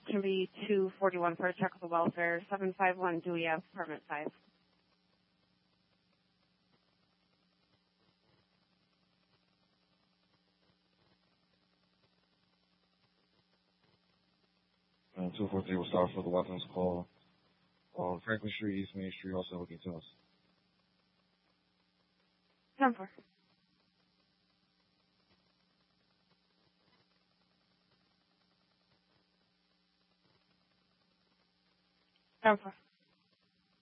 can be 241 for a check of the welfare, 751 Dewey Ave, apartment 5. And 243 will start for the weapons call on Franklin Street, East Main Street, also looking to us. 10-4. Down 4.